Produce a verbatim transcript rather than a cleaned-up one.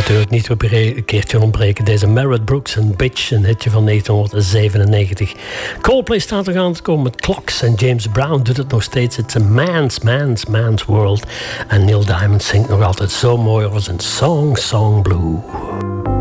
natuurlijk niet een keertje ontbreken. Deze Merritt Brooks en Bitch, een hitje van negentien zevenennegentig. Coldplay staat er aan te komen met Clocks. En James Brown doet het nog steeds. It's a man's, man's, man's world. En Neil Diamond zingt nog altijd zo mooi over zijn Song, Song Blue.